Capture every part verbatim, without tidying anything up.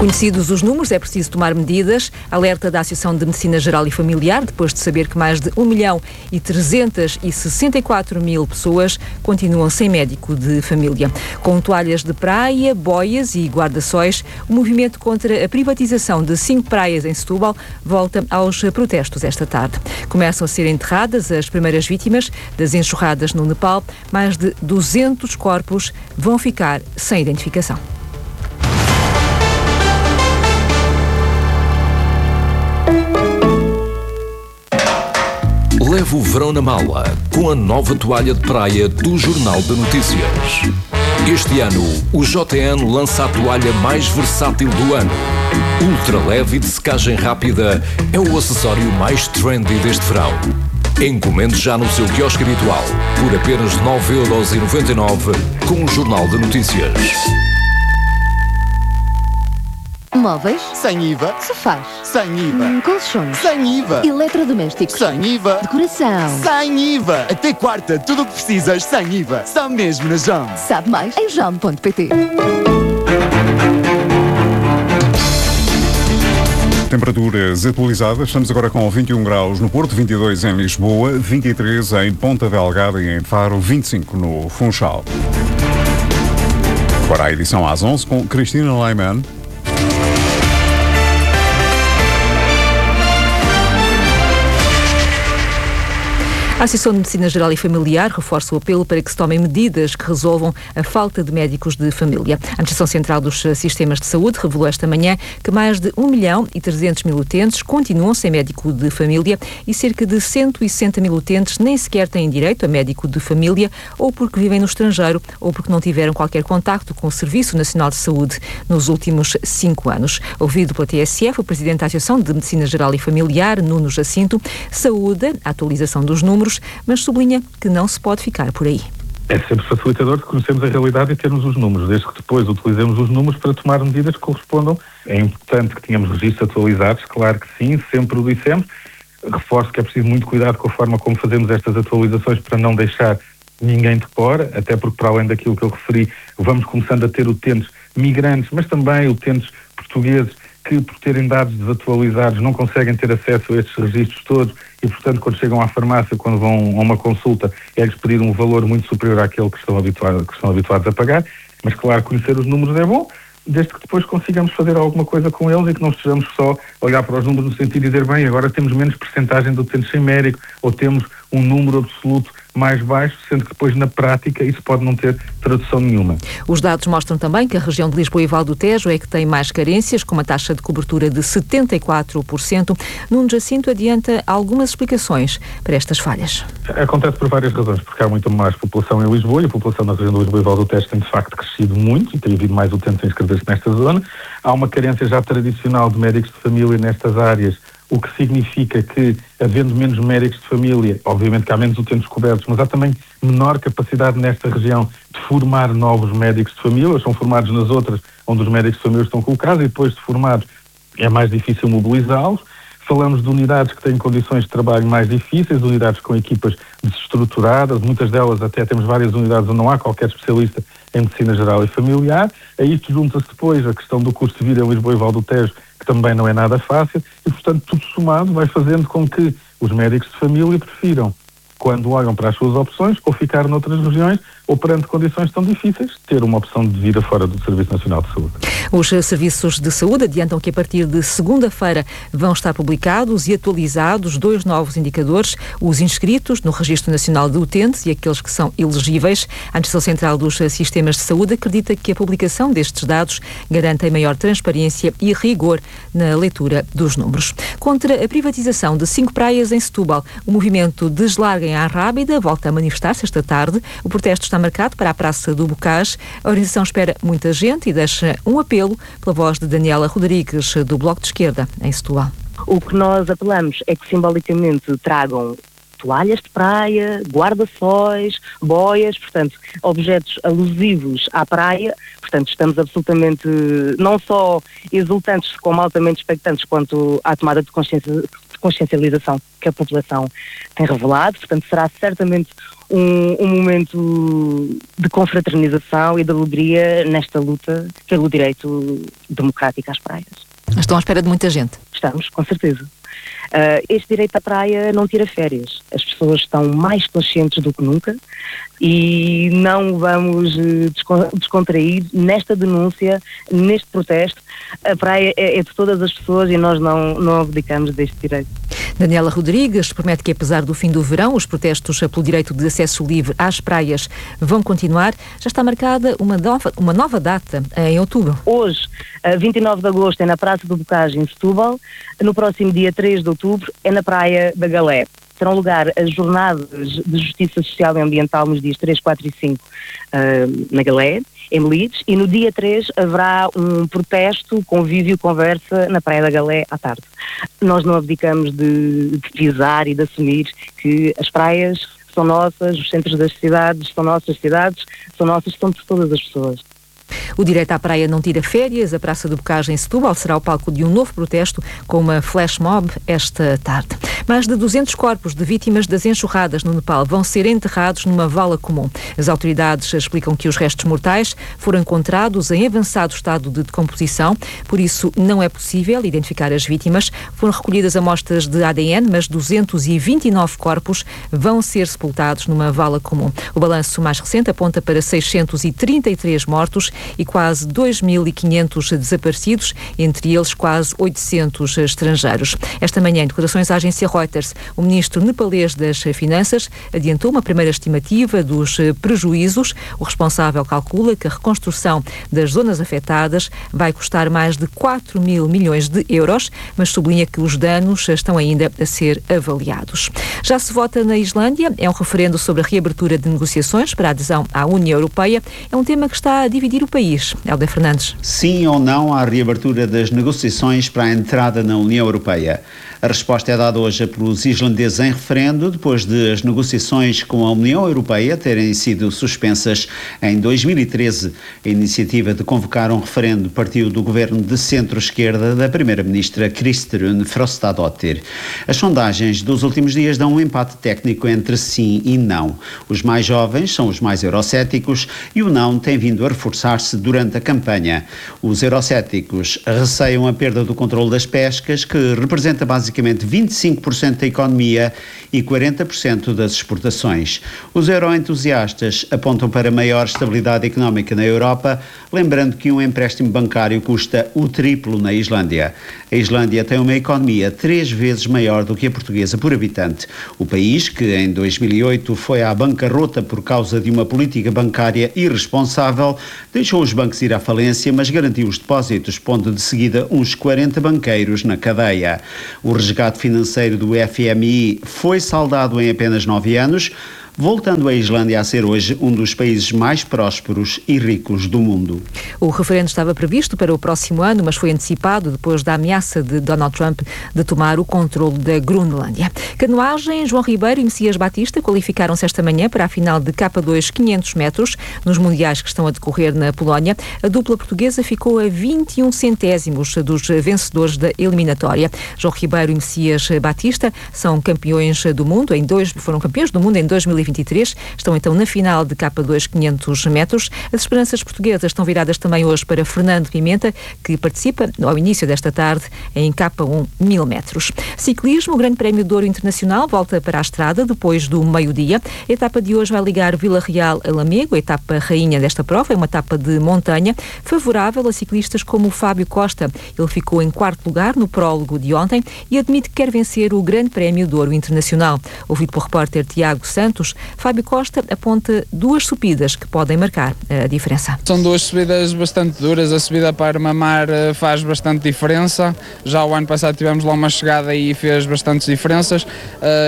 Conhecidos os números, é preciso tomar medidas. Alerta da Associação de Medicina Geral e Familiar, depois de saber que mais de um milhão e trezentas e sessenta e quatro mil pessoas continuam sem médico de família. Com toalhas de praia, boias e guarda-sóis, o movimento contra a privatização de cinco praias em Setúbal volta aos protestos esta tarde. Começam a ser enterradas as primeiras vítimas das enxurradas no Nepal. Mais de duzentos corpos vão ficar sem identificação. Leve o verão na mala com a nova toalha de praia do Jornal de Notícias. Este ano, o J N lança a toalha mais versátil do ano. Ultra leve e de secagem rápida é o acessório mais trendy deste verão. Encomende já no seu quiosque habitual por apenas nove euros e noventa e nove com o Jornal de Notícias. Móveis? Sem I V A. Sofás? Sem I V A. Hum, colchões? Sem I V A. Eletrodomésticos? Sem I V A. Decoração? Sem I V A. Até quarta, tudo o que precisas sem I V A. Só mesmo na Jam. Sabe mais em jam ponto pt. Temperaturas atualizadas, estamos agora com vinte e um graus no Porto, vinte e dois em Lisboa, vinte e três em Ponta Delgada e em Faro, vinte e cinco no Funchal. Agora a edição às onze com Cristina Leiman. A Associação de Medicina Geral e Familiar reforça o apelo para que se tomem medidas que resolvam a falta de médicos de família. A Administração Central dos Sistemas de Saúde revelou esta manhã que mais de um milhão e trezentos mil utentes continuam sem médico de família e cerca de cento e sessenta mil utentes nem sequer têm direito a médico de família, ou porque vivem no estrangeiro ou porque não tiveram qualquer contacto com o Serviço Nacional de Saúde nos últimos cinco anos. Ouvido pela T S F, o Presidente da Associação de Medicina Geral e Familiar, Nuno Jacinto, saúda a atualização dos números, mas sublinha que não se pode ficar por aí. É sempre facilitador de conhecermos a realidade e termos os números, desde que depois utilizemos os números para tomar medidas que correspondam. É importante que tenhamos registros atualizados, claro que sim, sempre o dissemos. Reforço que é preciso muito cuidado com a forma como fazemos estas atualizações para não deixar ninguém de fora, até porque, para além daquilo que eu referi, vamos começando a ter utentes migrantes, mas também utentes portugueses que, por terem dados desatualizados, não conseguem ter acesso a estes registros todos e, portanto, quando chegam à farmácia, quando vão a uma consulta, é-lhes pedir um valor muito superior àquele que estão, habituados, que estão habituados a pagar. Mas, claro, conhecer os números é bom, desde que depois consigamos fazer alguma coisa com eles e que não estejamos só a olhar para os números no sentido de dizer, bem, agora temos menos percentagem de utentes sem médico, ou temos um número absoluto mais baixo, sendo que depois na prática isso pode não ter tradução nenhuma. Os dados mostram também que a região de Lisboa e Val do Tejo é que tem mais carências, com uma taxa de cobertura de setenta e quatro por cento. Nuno Jacinto adianta algumas explicações para estas falhas. Acontece por várias razões, porque há muito mais população em Lisboa e a população na região de Lisboa e Val do Tejo tem de facto crescido muito e tem havido mais utentes a inscrever-se nesta zona. Há uma carência já tradicional de médicos de família nestas áreas, o que significa que, havendo menos médicos de família, obviamente que há menos utentes cobertos, mas há também menor capacidade nesta região de formar novos médicos de família. Eles são formados nas outras onde os médicos de família estão colocados e depois de formados é mais difícil mobilizá-los. Falamos de unidades que têm condições de trabalho mais difíceis, unidades com equipas desestruturadas, muitas delas até temos várias unidades onde não há qualquer especialista em medicina geral e familiar. A isto junta-se depois a questão do custo de vida em Lisboa e Val do Tejo, que também não é nada fácil, e portanto tudo somado vai fazendo com que os médicos de família prefiram, quando olham para as suas opções, ou ficar noutras regiões, ou perante condições tão difíceis, ter uma opção de vida fora do Serviço Nacional de Saúde. Os serviços de saúde adiantam que a partir de segunda-feira vão estar publicados e atualizados dois novos indicadores, os inscritos no Registro Nacional de Utentes e aqueles que são elegíveis. A Administração Central dos Sistemas de Saúde acredita que a publicação destes dados garante a maior transparência e rigor na leitura dos números. Contra a privatização de cinco praias em Setúbal, o movimento Deslarguem a Rábida volta a manifestar-se esta tarde. O protesto está marcado para a Praça do Bocage. A organização espera muita gente e deixa um apelo pela voz de Daniela Rodrigues, do Bloco de Esquerda, em Setúbal. O que nós apelamos é que simbolicamente tragam toalhas de praia, guarda-sóis, boias, portanto, objetos alusivos à praia. Portanto, estamos absolutamente não só exultantes como altamente expectantes quanto à tomada de consciência, consciencialização que a população tem revelado, portanto será certamente um, um momento de confraternização e de alegria nesta luta pelo direito democrático às praias. Estão à espera de muita gente. Estamos, com certeza. Uh, este direito à praia não tira férias. As pessoas estão mais conscientes do que nunca e não vamos uh, descontrair nesta denúncia, neste protesto. A praia é, é de todas as pessoas e nós não, não abdicamos deste direito. Daniela Rodrigues promete que, apesar do fim do verão, os protestos pelo direito de acesso livre às praias vão continuar. Já está marcada uma nova, uma nova data em outubro. Hoje, vinte e nove de agosto, é na Praça do Bocage, em Setúbal. No próximo dia três de outubro, é na Praia da Galé. Terão lugar as jornadas de Justiça Social e Ambiental nos dias três, quatro e cinco uh, na Galé, em Melides, e no dia três haverá um protesto, convívio, conversa na Praia da Galé à tarde. Nós não abdicamos de, de pisar e de assumir que as praias são nossas, os centros das cidades são nossas, cidades são nossas, são de todas as pessoas. O direito à praia não tira férias. A Praça do Bocage, em Setúbal, será o palco de um novo protesto com uma flash mob esta tarde. Mais de duzentos corpos de vítimas das enxurradas no Nepal vão ser enterrados numa vala comum. As autoridades explicam que os restos mortais foram encontrados em avançado estado de decomposição, por isso não é possível identificar as vítimas. Foram recolhidas amostras de A D N, mas duzentos e vinte e nove corpos vão ser sepultados numa vala comum. O balanço mais recente aponta para seiscentos e trinta e três mortos e quase dois mil e quinhentos desaparecidos, entre eles quase oitocentos estrangeiros. Esta manhã, em declarações à agência Reuters, o ministro nepalês das Finanças adiantou uma primeira estimativa dos prejuízos. O responsável calcula que a reconstrução das zonas afetadas vai custar mais de quatro mil milhões de euros, mas sublinha que os danos estão ainda a ser avaliados. Já se vota na Islândia. É um referendo sobre a reabertura de negociações para a adesão à União Europeia. É um tema que está a dividir o país. Helder Fernandes. Sim ou não à reabertura das negociações para a entrada na União Europeia? A resposta é dada hoje pelos islandeses em referendo, depois de as negociações com a União Europeia terem sido suspensas em dois mil e treze. A iniciativa de convocar um referendo partiu do governo de centro-esquerda da primeira-ministra Kristrún Frostadóttir. As sondagens dos últimos dias dão um empate técnico entre sim e não. Os mais jovens são os mais eurocéticos e o não tem vindo a reforçar-se durante a campanha. Os eurocéticos receiam a perda do controle das pescas, que representa basicamente basicamente vinte e cinco por cento da economia e quarenta por cento das exportações. Os euroentusiastas apontam para maior estabilidade económica na Europa, lembrando que um empréstimo bancário custa o triplo na Islândia. A Islândia tem uma economia três vezes maior do que a portuguesa por habitante. O país, que em dois mil e oito foi à bancarrota por causa de uma política bancária irresponsável, deixou os bancos ir à falência, mas garantiu os depósitos, pondo de seguida uns quarenta banqueiros na cadeia. O resgate financeiro do F M I foi saldado em apenas nove anos, voltando a Islândia a ser hoje um dos países mais prósperos e ricos do mundo. O referendo estava previsto para o próximo ano, mas foi antecipado depois da ameaça de Donald Trump de tomar o controle da Groenlândia. Canoagem, João Ribeiro e Messias Batista qualificaram-se esta manhã para a final de K dois quinhentos metros nos mundiais que estão a decorrer na Polónia. A dupla portuguesa ficou a vinte e um centésimos dos vencedores da eliminatória. João Ribeiro e Messias Batista são campeões do mundo em dois, foram campeões do mundo em dois mil e vinte e três, estão então na final de K dois quinhentos metros. As esperanças portuguesas estão viradas também hoje para Fernando Pimenta, que participa ao início desta tarde em K um mil metros. Ciclismo, o Grande Prémio de Douro Internacional volta para a estrada depois do meio-dia. A etapa de hoje vai ligar Vila Real a Lamego, a etapa rainha desta prova, é uma etapa de montanha, favorável a ciclistas como o Fábio Costa. Ele ficou em quarto lugar no prólogo de ontem e admite que quer vencer o Grande Prémio de Douro Internacional. Ouvido pelo repórter Tiago Santos, Fábio Costa aponta duas subidas que podem marcar a diferença. São duas subidas bastante duras. A subida para Armamar faz bastante diferença. Já o ano passado tivemos lá uma chegada e fez bastantes diferenças. Uh,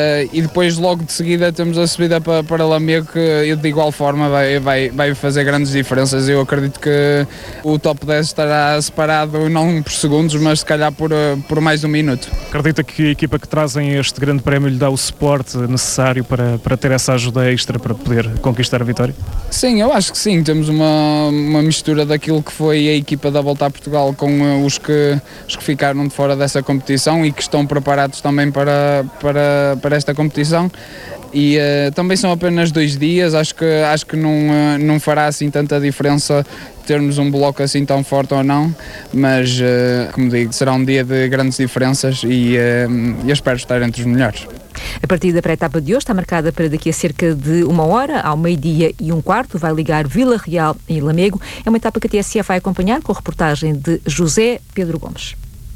e depois, logo de seguida, temos a subida para, para Lamego, que de igual forma vai, vai, vai fazer grandes diferenças. Eu acredito que o top dez estará separado não por segundos, mas se calhar por, por mais um minuto. Acredita que a equipa que trazem este grande prémio lhe dá o suporte necessário para, para ter essa ajuda extra para poder conquistar a vitória? Sim, eu acho que sim. Temos uma, uma mistura daquilo que foi a equipa da Volta a Portugal com uh, os, que, os que ficaram de fora dessa competição e que estão preparados também para, para, para esta competição. E uh, também são apenas dois dias, acho que, acho que não, uh, não fará assim tanta diferença termos um bloco assim tão forte ou não, mas, uh, como digo, será um dia de grandes diferenças e uh, eu espero estar entre os melhores. A partida da pré-etapa de hoje está marcada para daqui a cerca de uma hora, ao meio-dia e um quarto, vai ligar Vila Real e Lamego. É uma etapa que a T S F vai acompanhar com a reportagem de José Pedro Gomes.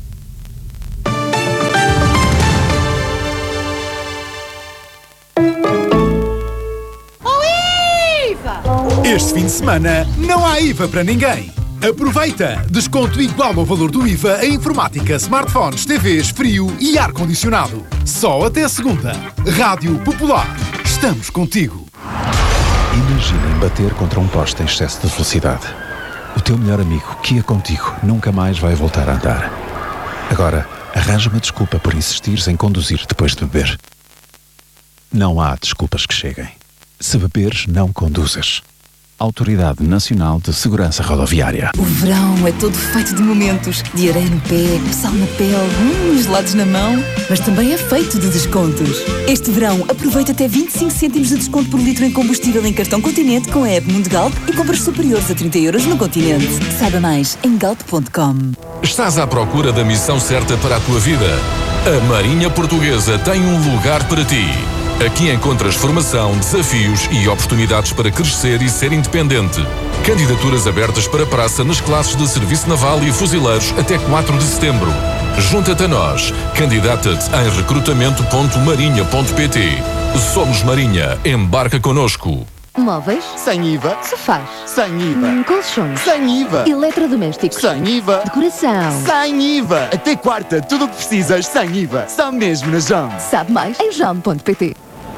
Este fim de semana não há I V A para ninguém. Aproveita! Desconto igual ao valor do I V A em informática, smartphones, T Vs, frio e ar-condicionado. Só até segunda. Rádio Popular. Estamos contigo. Imaginem bater contra um poste em excesso de velocidade. O teu melhor amigo, que ia contigo, nunca mais vai voltar a andar. Agora, arranja uma desculpa por insistires em conduzir depois de beber. Não há desculpas que cheguem. Se beberes, não conduzas. Autoridade Nacional de Segurança Rodoviária. O verão é todo feito de momentos, de areia no pé, sal na pele, hum, gelados na mão, mas também é feito de descontos. Este verão aproveita até vinte e cinco cêntimos de desconto por litro em combustível em cartão Continente com a app Mundo Galp e compras superiores a trinta euros no Continente. Saiba mais em galp ponto com. Estás à procura da missão certa para a tua vida? A Marinha Portuguesa tem um lugar para ti. Aqui encontras formação, desafios e oportunidades para crescer e ser independente. Candidaturas abertas para praça nas classes de Serviço Naval e Fuzileiros até quatro de setembro. Junta-te a nós. Candidata-te em recrutamento ponto marinha ponto pt. Somos Marinha. Embarca connosco. Móveis? Sem I V A. Sofás? Sem I V A. Hum, colchões? Sem I V A. Eletrodomésticos? Sem I V A. Decoração? Sem I V A. Até quarta, tudo o que precisas sem I V A. Só mesmo na Jam. Sabe mais em jam ponto pt.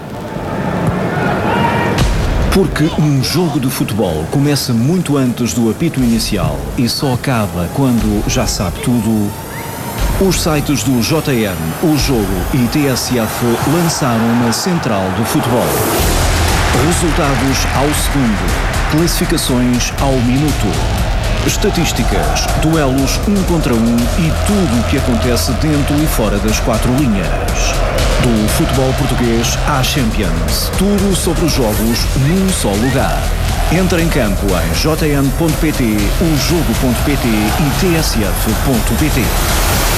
Porque um jogo de futebol começa muito antes do apito inicial e só acaba quando já sabe tudo, os sites do J N, O Jogo e T S F lançaram uma central do futebol. Resultados ao segundo, classificações ao minuto, estatísticas, duelos um contra um e tudo o que acontece dentro e fora das quatro linhas. Do futebol português à Champions. Tudo sobre os jogos num só lugar. Entra em campo em j n ponto pt, o jogo ponto pt e t s f ponto pt.